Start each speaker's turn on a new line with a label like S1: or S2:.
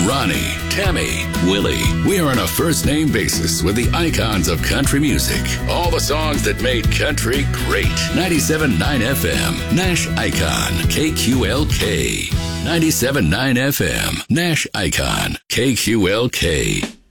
S1: Ronnie, Tammy, Willie. We're on a first name basis with the icons of country music. All the songs that made country great. 97.9 FM, Nash Icon, KQLK. 97.9 FM, Nash Icon, KQLK.